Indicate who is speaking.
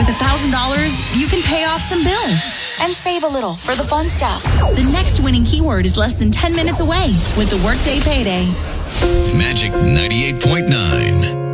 Speaker 1: $1,000, you can pay off some bills
Speaker 2: and save a little for the fun stuff.
Speaker 1: The next winning keyword is less than 10 minutes away with the Workday Payday.
Speaker 3: Magic 98.9.